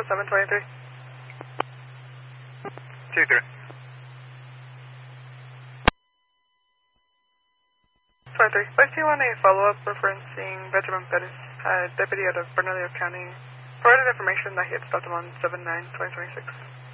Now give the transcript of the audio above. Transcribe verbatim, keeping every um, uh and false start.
seven twenty-three. two three. twenty-three. Place two on a follow-up referencing Benjamin Pettis, uh, deputy out of Bernalillo County. Provided information that he had stopped him on seven nine twenty twenty-six.